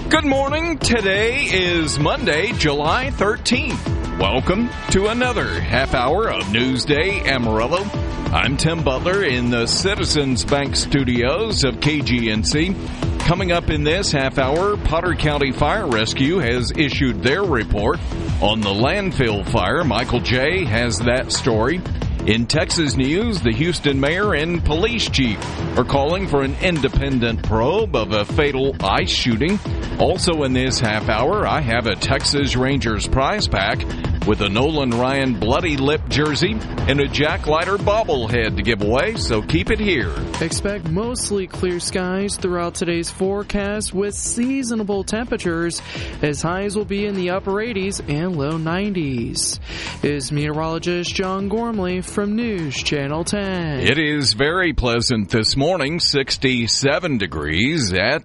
Good morning. Today is Monday, July 13th. Welcome to another half hour of Newsday Amarillo. I'm Tim Butler in the Citizens Bank studios of KGNC. Coming up in this half hour, Potter County Fire Rescue has issued their report on the landfill fire. Michael J. has that story. In Texas news, the Houston mayor and police chief are calling for an independent probe of a fatal ICE shooting. Also in this half hour, I have a Texas Rangers prize pack with a Nolan Ryan Bloody Lip jersey and a Jack Leiter bobblehead to give away, so keep it here. Expect mostly clear skies throughout today's forecast with seasonable temperatures as highs will be in the upper 80s and low 90s. Is meteorologist John Gormley from News Channel 10. It is very pleasant this morning, 67 degrees at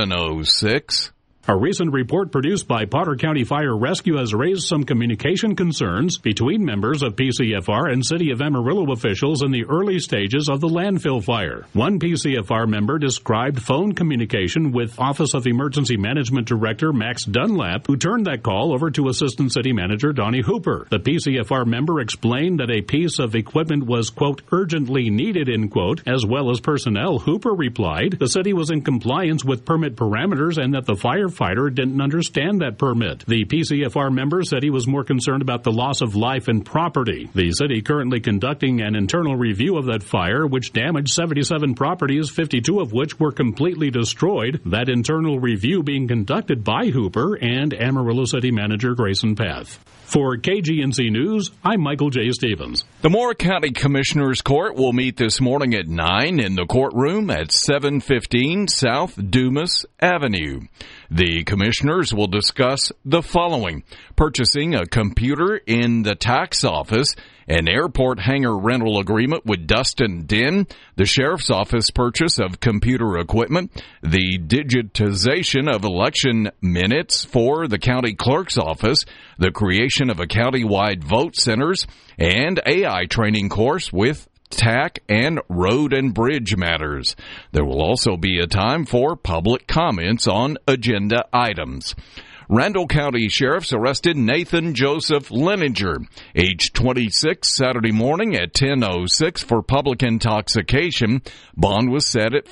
7:06. A recent report produced by Potter County Fire Rescue has raised some communication concerns between members of PCFR and City of Amarillo officials in the early stages of the landfill fire. One PCFR member described phone communication with Office of Emergency Management Director Max Dunlap, who turned that call over to Assistant City Manager Donnie Hooper. The PCFR member explained that a piece of equipment was, quote, urgently needed, end quote, as well as personnel. Hooper replied the city was in compliance with permit parameters and that the firefighter didn't understand that permit. The PCFR member said he was more concerned about the loss of life and property. The city currently conducting an internal review of that fire, which damaged 77 properties, 52 of which were completely destroyed. That internal review being conducted by Hooper and Amarillo City Manager Grayson Path. For KGNC News, I'm Michael J. Stevens. The Moore County Commissioners Court will meet this morning at 9 in the courtroom at 715 South Dumas Avenue. The commissioners will discuss the following: purchasing a computer in the tax office, an airport hangar rental agreement with Dustin Den, the sheriff's office purchase of computer equipment, the digitization of election minutes for the county clerk's office, the creation of a county-wide vote centers, and AI training course with TAC and road and bridge matters. There will also be a time for public comments on agenda items. Randall County Sheriff's arrested Nathan Joseph Leninger, age 26, Saturday morning at 10:06 for public intoxication. Bond was set at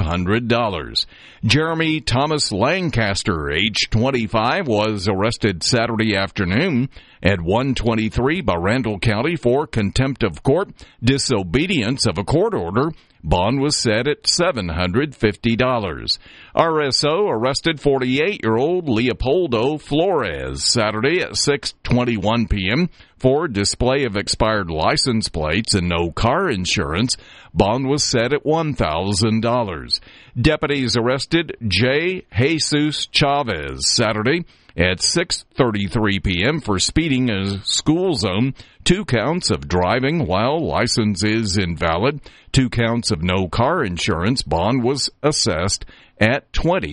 $500. Jeremy Thomas Lancaster, age 25, was arrested Saturday afternoon at 1:23 by Randall County for contempt of court, disobedience of a court order. Bond was set at $750. RSO arrested 48-year-old Leopoldo Flores Saturday at 6:21 p.m. for display of expired license plates and no car insurance. Bond was set at $1,000. Deputies arrested J. Jesus Chavez Saturday at 6:33 p.m. for speeding a school zone, 2 counts of driving while license is invalid, 2 counts of no car insurance. Bond was assessed at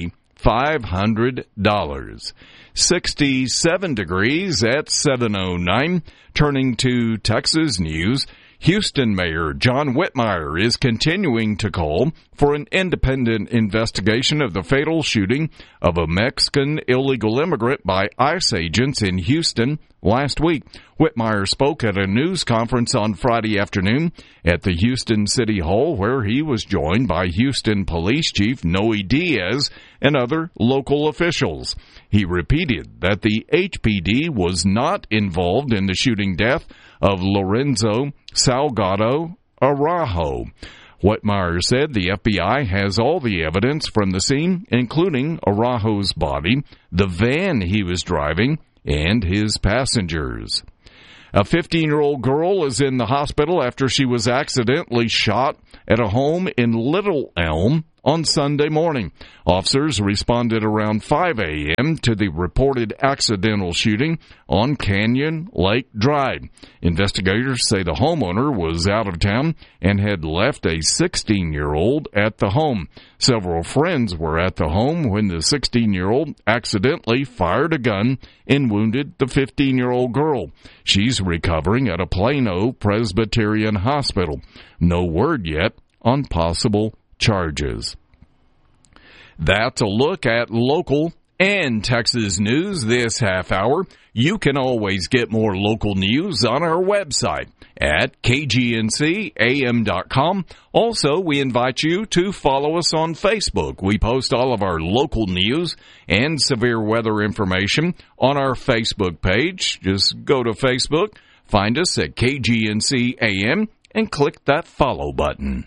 $2,500. 67 degrees at 7:09. Turning to Texas news, Houston Mayor John Whitmire is continuing to call for an independent investigation of the fatal shooting of a Mexican illegal immigrant by ICE agents in Houston last week. Whitmire spoke at a news conference on Friday afternoon at the Houston City Hall, where he was joined by Houston Police Chief Noe Diaz and other local officials. He repeated that the HPD was not involved in the shooting death of Lorenzo Salgado Araujo. Whitmire said the FBI has all the evidence from the scene, including Araujo's body, the van he was driving, and his passengers. A 15-year-old girl is in the hospital after she was accidentally shot at a home in Little Elm on Sunday morning. Officers responded around 5 a.m. to the reported accidental shooting on Canyon Lake Drive. Investigators say the homeowner was out of town and had left a 16-year-old at the home. Several friends were at the home when the 16-year-old accidentally fired a gun and wounded the 15-year-old girl. She's recovering at a Plano Presbyterian hospital. No word yet on possible charges. That's a look at local and Texas news this half hour. You can always get more local news on our website at kgncam.com. Also, we invite you to follow us on Facebook. We post all of our local news and severe weather information on our Facebook page. Just go to Facebook, find us at KGNC-AM, and click that follow button.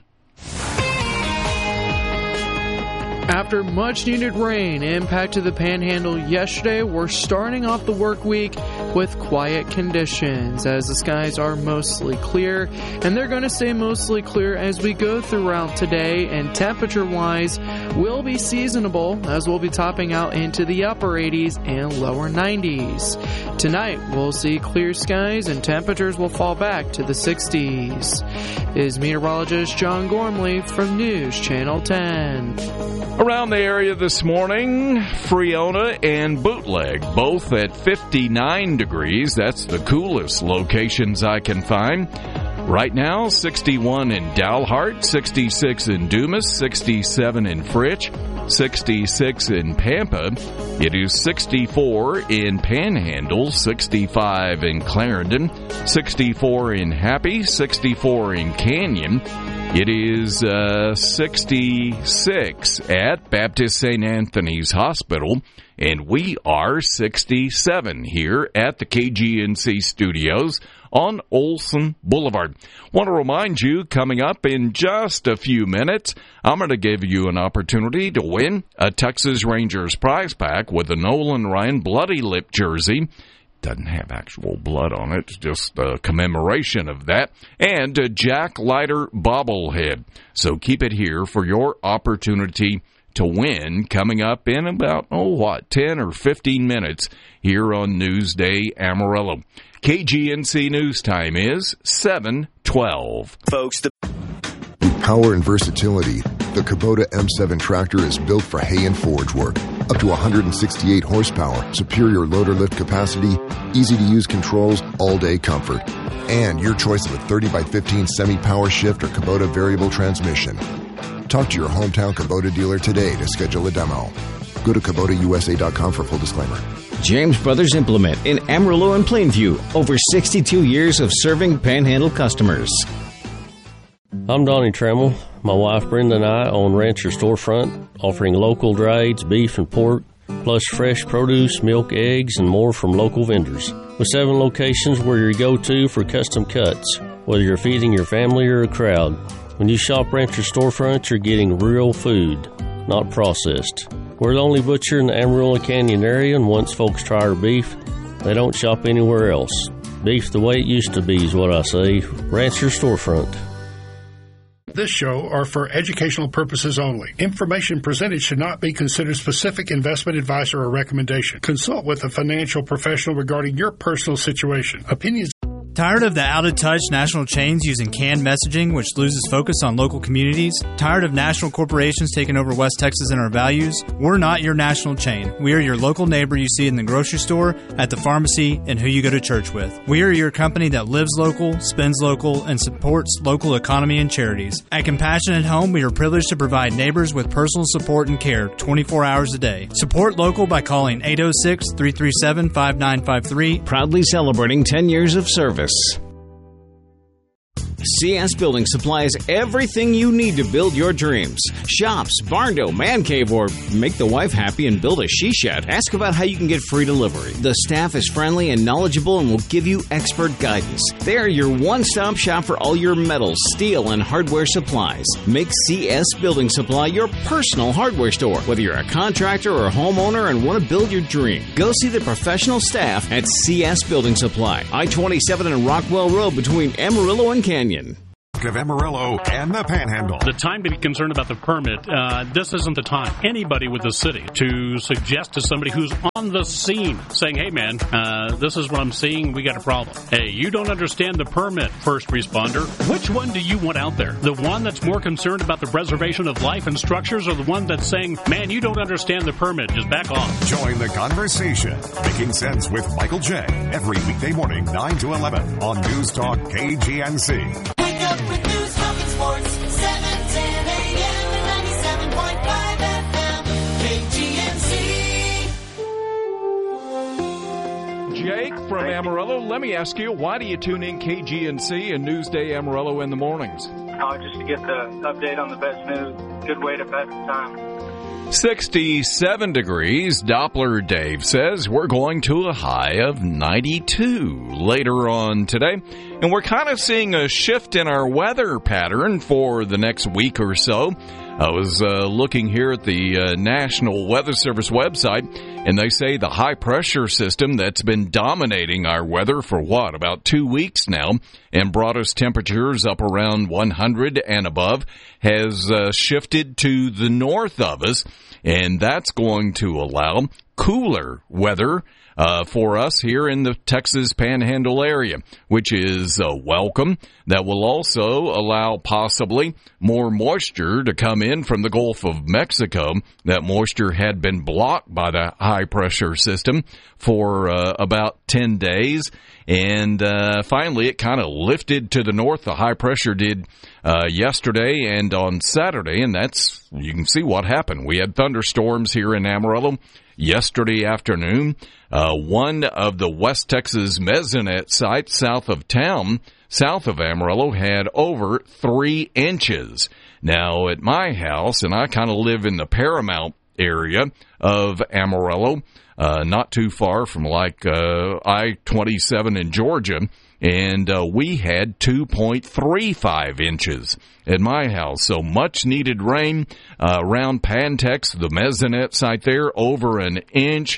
After much-needed rain impacted the Panhandle yesterday, we're starting off the work week with quiet conditions as the skies are mostly clear, and they're going to stay mostly clear as we go throughout today, and temperature-wise will be seasonable as we'll be topping out into the upper 80s and lower 90s. Tonight, we'll see clear skies and temperatures will fall back to the 60s. Is meteorologist John Gormley from News Channel 10. Around the area this morning, Friona and Bootleg, both at 59 degrees. That's the coolest locations I can find. Right now, 61 in Dalhart, 66 in Dumas, 67 in Fritch, 66 in Pampa. It is 64 in Panhandle, 65 in Clarendon, 64 in Happy, 64 in Canyon. It is 66 at Baptist St. Anthony's Hospital, and we are 67 here at the KGNC studios on Olson Boulevard. Want to remind you, coming up in just a few minutes, I'm going to give you an opportunity to win a Texas Rangers prize pack with a Nolan Ryan Bloody Lip jersey. Doesn't have actual blood on it, it's just a commemoration of that, and a Jack Leiter bobblehead. So keep it here for your opportunity to win coming up in about, 10 or 15 minutes here on Newsday Amarillo. KGNC News Time is 7:12. Folks, With power and versatility, the Kubota M7 tractor is built for hay and forage work. Up to 168 horsepower, superior loader lift capacity, easy-to-use controls, all-day comfort. And your choice of a 30x15 semi-power shift or Kubota variable transmission. Talk to your hometown Kubota dealer today to schedule a demo. Go to KubotaUSA.com for full disclaimer. James Brothers Implement in Amarillo and Plainview. Over 62 years of serving Panhandle customers. I'm Donnie Trammell. My wife Brenda and I own Rancher Storefront, offering local drieds, beef and pork, plus fresh produce, milk, eggs, and more from local vendors. With 7 locations, we're your go-to for custom cuts, whether you're feeding your family or a crowd. When you shop Rancher Storefront, you're getting real food, not processed. We're the only butcher in the Amarillo Canyon area, and once folks try our beef, they don't shop anywhere else. Beef the way it used to be is what I say. Rancher Storefront. This show are for educational purposes only. Information presented should not be considered specific investment advice or a recommendation. Consult with a financial professional regarding your personal situation. Opinions. Tired of the out-of-touch national chains using canned messaging, which loses focus on local communities? Tired of national corporations taking over West Texas and our values? We're not your national chain. We are your local neighbor you see in the grocery store, at the pharmacy, and who you go to church with. We are your company that lives local, spends local, and supports local economy and charities. At Compassionate Home, we are privileged to provide neighbors with personal support and care 24 hours a day. Support local by calling 806-337-5953. Proudly celebrating 10 years of service. CS Building Supply is everything you need to build your dreams. Shops, barn door, man cave, or make the wife happy and build a she shed. Ask about how you can get free delivery. The staff is friendly and knowledgeable and will give you expert guidance. They are your one-stop shop for all your metals, steel, and hardware supplies. Make CS Building Supply your personal hardware store. Whether you're a contractor or a homeowner and want to build your dream, go see the professional staff at CS Building Supply. I-27 and Rockwell Road between Amarillo and Canyon. Of Amarillo and the Panhandle. The time to be concerned about the permit, this isn't the time. Anybody with the city to suggest to somebody who's on the scene saying, hey man, this is what I'm seeing, we got a problem. Hey, you don't understand the permit, first responder. Which one do you want out there? The one that's more concerned about the preservation of life and structures, or the one that's saying, man, you don't understand the permit, just back off? Join the conversation. Making Sense with Michael J. Every weekday morning, 9 to 11 on News Talk KGNC. Wake up with News Talk and Sports, 7:10 a.m. and 97.5 FM, KGNC. from Amarillo. Let me ask you, why do you tune in KGNC and Newsday Amarillo in the mornings? Just to get the update on the best news. Good way to pass the time. 67 degrees. Doppler Dave says we're going to a high of 92 later on today. And we're kind of seeing a shift in our weather pattern for the next week or so. I was looking here at the National Weather Service website, and they say the high-pressure system that's been dominating our weather for, about 2 weeks now, and brought us temperatures up around 100 and above, has shifted to the north of us, and that's going to allow cooler weather for us here in the Texas Panhandle area, which is welcome. That will also allow possibly more moisture to come in from the Gulf of Mexico. That moisture had been blocked by the high-pressure system for about 10 days, and finally it kind of lifted to the north. The high pressure did yesterday and on Saturday, and you can see what happened. We had thunderstorms here in Amarillo yesterday afternoon. One of the West Texas Mesonet sites south of town, south of Amarillo, had over 3 inches. Now, at my house, and I kind of live in the Paramount area of Amarillo, not too far from I-27 in Georgia, and we had 2.35 inches at my house. So much needed rain around Pantex, the Mesonet site there, over an inch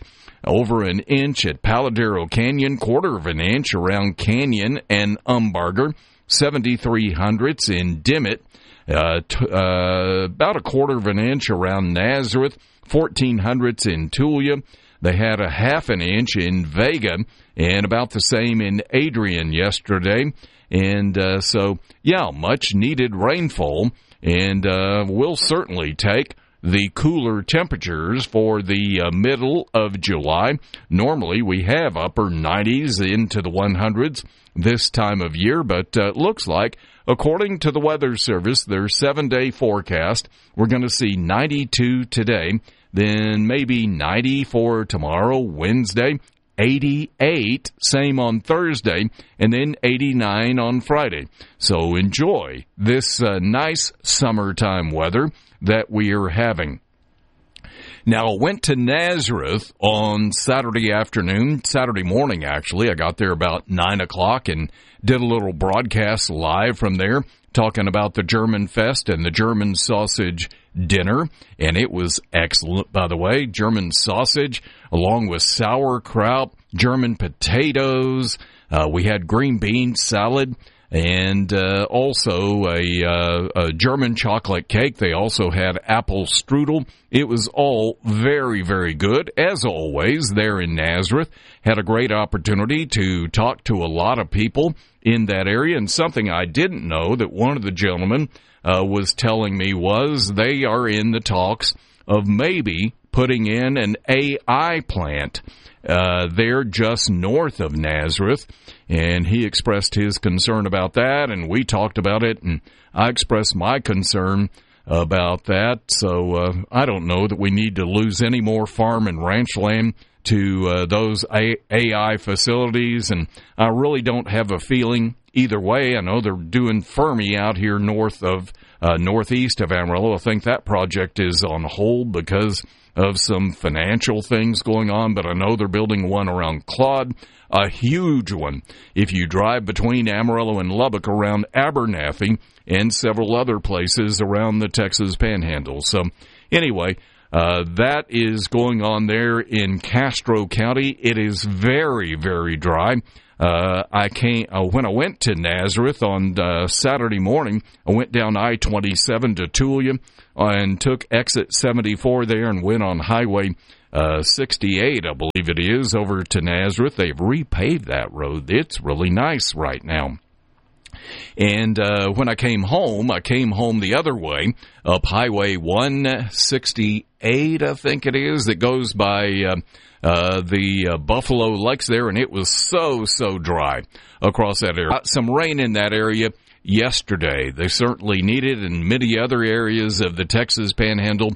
at Paladero Canyon, 1/4 inch around Canyon and Umbarger, 7,300ths in Dimmitt, about 1/4 inch around Nazareth, 1,400ths in Tulia. They had 1/2 inch in Vega and about the same in Adrian yesterday. And so, much needed rainfall, and we'll certainly take the cooler temperatures for the middle of July. Normally, we have upper 90s into the 100s this time of year, but looks like, according to the Weather Service, their 7-day forecast, we're going to see 92 today, then maybe 90 for tomorrow, Wednesday, 88, same on Thursday, and then 89 on Friday. So enjoy this nice summertime weather that we are having. Now, I went to Nazareth on Saturday morning, actually. I got there about 9 o'clock and did a little broadcast live from there, talking about the German Fest and the German sausage dinner, and it was excellent, by the way. German sausage, along with sauerkraut, German potatoes. We had green bean salad, and also a German chocolate cake. They also had apple strudel. It was all very, very good, as always, there in Nazareth. Had a great opportunity to talk to a lot of people in that area, and something I didn't know that one of the gentlemen was telling me was they are in the talks of maybe putting in an AI plant there just north of Nazareth, and he expressed his concern about that, and we talked about it, and I expressed my concern about that. So I don't know that we need to lose any more farm and ranch land to those AI facilities, and I really don't have a feeling either way. I know they're doing Fermi out here northeast of Amarillo. I think that project is on hold because of some financial things going on, but I know they're building one around Claude, a huge one, if you drive between Amarillo and Lubbock, around Abernathy and several other places around the Texas Panhandle. So anyway, that is going on there in Castro County. It is very, very dry. When I went to Nazareth on Saturday morning, I went down I-27 to Tulia and took exit 74 there and went on Highway 68, I believe it is, over to Nazareth. They've repaved that road. It's really nice right now. And when I came home the other way, up Highway 168, I think it is, that goes by the Buffalo Lakes there, and it was so dry across that area. Some rain in that area yesterday. They certainly need it in many other areas of the Texas Panhandle.